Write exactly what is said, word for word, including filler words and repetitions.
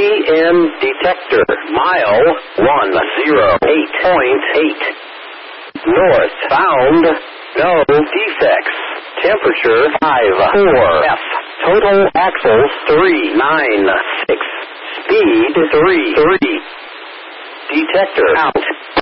M detector. Mile one zero eight point eight. Northbound. No defects. Temperature five four F. Total axles three nine six. Speed three three. Detector out.